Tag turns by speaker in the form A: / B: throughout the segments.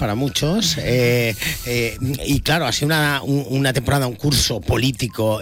A: para muchos, y claro, ha sido una temporada, un curso político,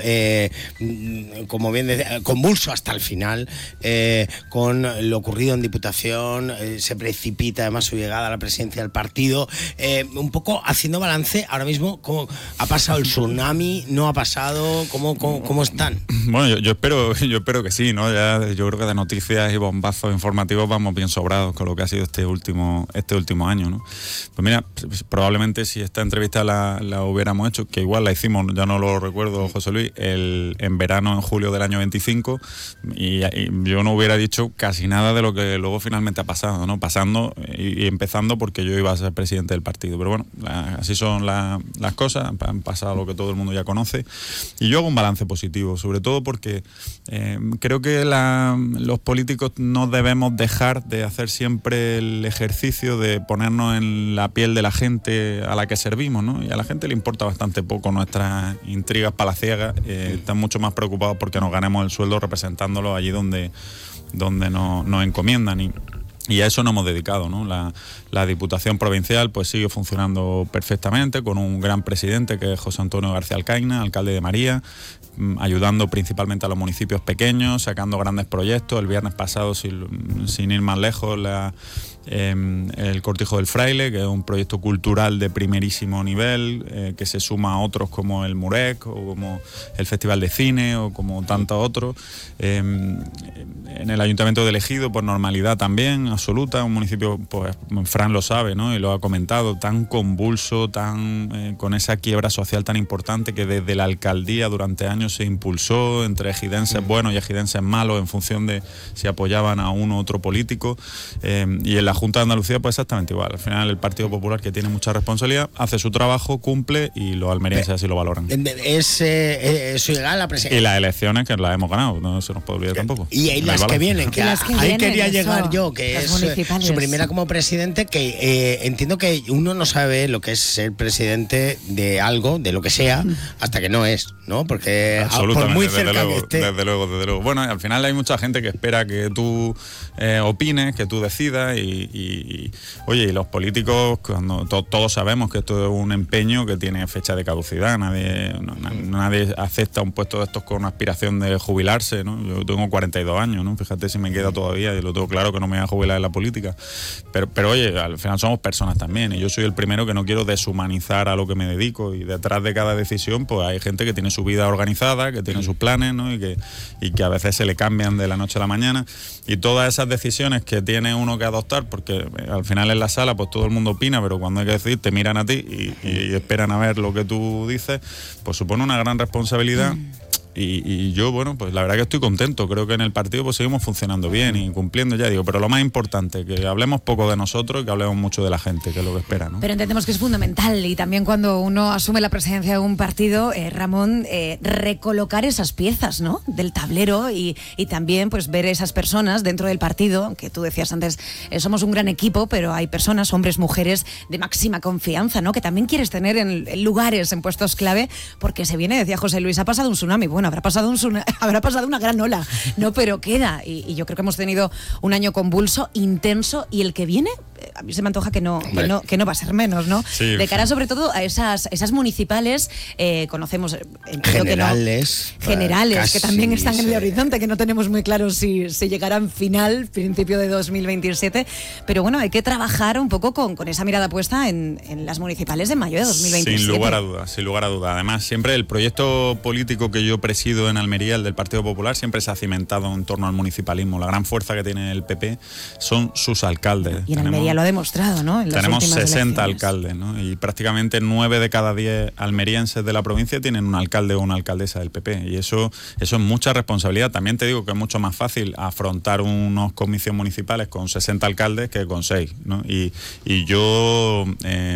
A: como bien decía, convulso hasta el final, con lo ocurrido en Diputación. Se precipita además su llegada a la presidencia del partido, un poco haciendo balance ahora mismo. ¿Cómo ha pasado el tsunami? ¿No ha pasado? ¿Cómo están?
B: Bueno, yo espero que sí, ¿no? Ya, yo creo que de noticias y bombazos informativos vamos bien sobrados con lo que ha sido este último año, ¿no? Pues mira, probablemente si esta entrevista la hubiéramos hecho, que igual la hicimos, ya no lo recuerdo, José Luis, en verano, en julio del año 25, y yo no hubiera dicho casi nada de lo que luego finalmente ha pasado, ¿no? Pasando y empezando porque yo iba a ser presidente del partido. Pero bueno, así son las cosas, han pasado lo que todo el mundo ya conoce, y yo hago un balance positivo, sobre todo porque creo que los políticos no debemos dejar de hacer siempre el ejercicio de ponernos en la piel de la gente a la que servimos, ¿no? Y a la gente le importa bastante poco nuestras intrigas palaciegas, están mucho más preocupados porque nos ganemos el sueldo representándolos allí donde nos encomiendan, y a eso nos hemos dedicado, ¿no? La Diputación Provincial pues sigue funcionando perfectamente, con un gran presidente que es José Antonio García Alcaina, alcalde de María, ayudando principalmente a los municipios pequeños, sacando grandes proyectos. El viernes pasado, sin ir más lejos, el Cortijo del Fraile, que es un proyecto cultural de primerísimo nivel, que se suma a otros como el Murec, o como el Festival de Cine, o como tantos otros. En el Ayuntamiento de Ejido, pues normalidad también absoluta, un municipio, pues Fran lo sabe, ¿no? Y lo ha comentado, tan convulso, con esa quiebra social tan importante, que desde la alcaldía durante años se impulsó entre ejidenses buenos y ejidenses malos en función de si apoyaban a uno u otro político, y en la Junta de Andalucía pues exactamente igual. Al final el Partido Popular, que tiene mucha responsabilidad, hace su trabajo, cumple, y los almerienses así lo valoran.
A: Es su llegada a la presidencia.
B: Y las elecciones, que las hemos ganado, no se nos puede olvidar tampoco.
A: Y las que vienen, que ahí quería llegar yo, que es su primera como presidente, que entiendo que uno no sabe lo que es ser presidente de algo, de lo que sea, hasta que no es, ¿no? Porque por muy cerca que esté.
B: Desde luego. Bueno, al final hay mucha gente que espera que tú opines, que tú decidas, y oye, y los políticos, cuando todos sabemos que esto es un empeño que tiene fecha de caducidad. Nadie acepta un puesto de estos con una aspiración de jubilarse, ¿no? Yo tengo 42 años, ¿no? Fíjate si me queda todavía, y lo tengo claro que no me voy a jubilar en la política. Pero oye, al final somos personas también, y yo soy el primero que no quiero deshumanizar a lo que me dedico, y detrás de cada decisión pues hay gente que tiene su vida organizada, que tiene sus planes, ¿no? y que a veces se le cambian de la noche a la mañana, y todas esas decisiones que tiene uno que adoptar, porque al final en la sala pues todo el mundo opina, pero cuando hay que decidir te miran a ti y esperan a ver lo que tú dices, pues supone una gran responsabilidad. Y yo, bueno, pues la verdad que estoy contento. Creo que en el partido pues seguimos funcionando bien y cumpliendo, ya digo, pero lo más importante, que hablemos poco de nosotros y que hablemos mucho de la gente, que es lo que espera, ¿no?
C: Pero entendemos que es fundamental, y también cuando uno asume la presidencia de un partido, Ramón, recolocar esas piezas, ¿no? Del tablero, y también pues ver esas personas dentro del partido, que tú decías antes, somos un gran equipo, pero hay personas, hombres, mujeres, de máxima confianza, ¿no? Que también quieres tener en lugares, en puestos clave, porque se viene, decía José Luis, ha pasado un tsunami. Bueno, habrá pasado una gran ola, ¿no? Pero queda, y yo creo que hemos tenido un año convulso, intenso, y el que viene, a mí se me antoja que no va a ser menos, ¿no? Sí. De cara sobre todo a esas municipales, conocemos
A: generales,
C: que también están en el horizonte, que no tenemos muy claro si llegarán final, principio de 2027, pero bueno, hay que trabajar un poco con esa mirada puesta en las municipales de mayo de 2027.
B: Sin lugar a dudas. Además, siempre el proyecto político que yo presido en Almería, el del Partido Popular, siempre se ha cimentado en torno al municipalismo. La gran fuerza que tiene el PP son sus alcaldes.
C: Y en Almería lo ha demostrado, ¿no?
B: Tenemos 60 alcaldes, ¿no? Y prácticamente 9 de cada 10 almerienses de la provincia tienen un alcalde o una alcaldesa del PP. Y eso es mucha responsabilidad. También te digo que es mucho más fácil afrontar unos comicios municipales con 60 alcaldes que con 6, ¿no? Y yo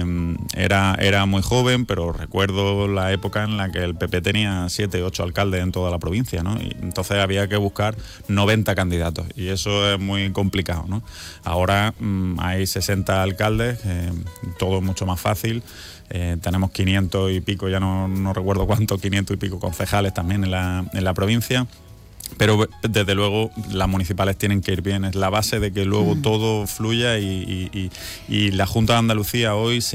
B: era muy joven, pero recuerdo la época en la que el PP tenía 7, 8 alcaldes en toda la provincia, ¿no? Y entonces había que buscar 90 candidatos, y eso es muy complicado, ¿no? Ahora hay 60 alcaldes, todo mucho más fácil. Tenemos 500 y pico, ya no recuerdo cuánto, 500 y pico concejales también en la provincia. Pero desde luego las municipales tienen que ir bien, es la base de que luego todo fluya, y la Junta de Andalucía hoy se